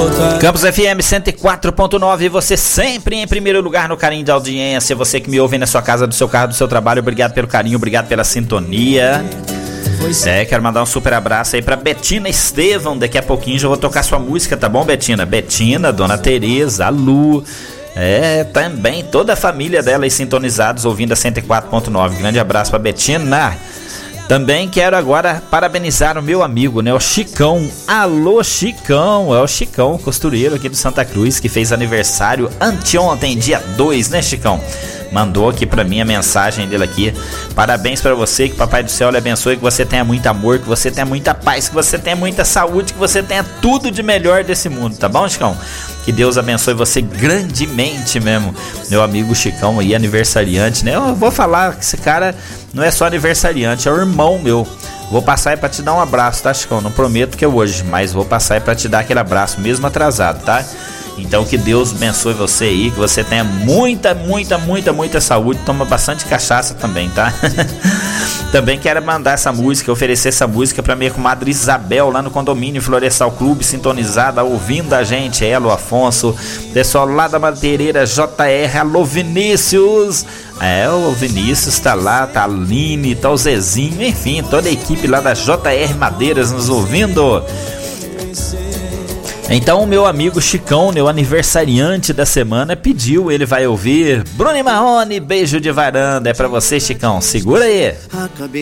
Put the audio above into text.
Campos FM 104.9, você sempre em primeiro lugar no carinho de audiência. Você que me ouve na sua casa, do seu carro, do seu trabalho, obrigado pelo carinho, obrigado pela sintonia. Quero mandar um super abraço aí pra Betina Estevão. Daqui a pouquinho já vou tocar sua música, tá bom, Betina? Betina, Dona Tereza, a Lu, também toda a família dela aí sintonizados ouvindo a 104.9. Grande abraço pra Betina. Também quero agora parabenizar o meu amigo, né, o Chicão. Alô, Chicão, é o Chicão, costureiro aqui do Santa Cruz, que fez aniversário anteontem, dia 2, né, Chicão? Mandou aqui pra mim a mensagem dele aqui. Parabéns pra você, que Papai do Céu lhe abençoe, que você tenha muito amor, que você tenha muita paz, que você tenha muita saúde, que você tenha tudo de melhor desse mundo, tá bom, Chicão? Que Deus abençoe você grandemente mesmo, meu amigo Chicão aí, aniversariante, né? Eu vou falar que esse cara não é só aniversariante, é o irmão meu. Vou passar aí pra te dar um abraço, tá, Chicão? Não prometo que é hoje, mas vou passar aí pra te dar aquele abraço, mesmo atrasado, tá? Então que Deus abençoe você aí, que você tenha muita saúde, toma bastante cachaça também, tá? Também quero mandar essa música, oferecer essa música pra minha comadre Isabel, lá no condomínio Florestal Clube, sintonizada, ouvindo a gente, ela, o Afonso, pessoal lá da Madeireira JR, alô Vinícius, o Vinícius tá lá, tá a Aline, tá o Zezinho, enfim, toda a equipe lá da JR Madeiras nos ouvindo. Então o meu amigo Chicão, meu aniversariante da semana, pediu, ele vai ouvir Bruno e Marrone, Beijo de Varanda. É pra você, Chicão, segura aí.